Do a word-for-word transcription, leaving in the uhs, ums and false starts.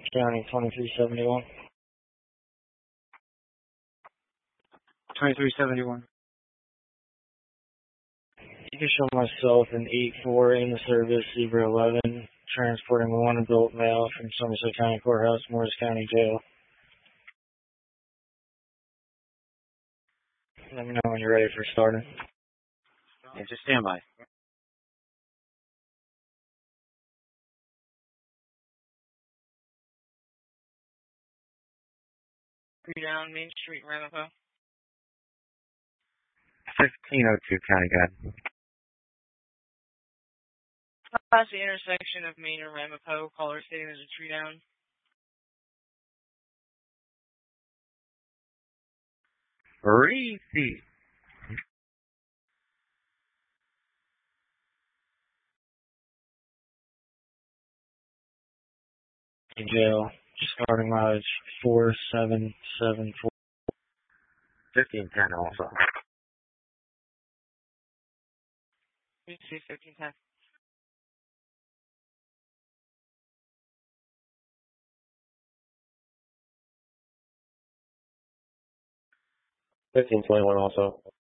County, twenty-three seventy-one. twenty-three seventy-one. You can show myself an eight four in the service, Zebra eleven, transporting one adult male from Somerset County Courthouse, Morris County Jail. Let me know when you're ready for starting. Yeah, just stand by. Three down Main Street, Ramapo. fifteen oh two County Guide. Past the intersection of Main and Ramapo, caller stating there's a tree down. Receive. Jail, starting mileage four seven seven four. fifteen ten also. Receive fifteen ten. fifteen twenty-one also.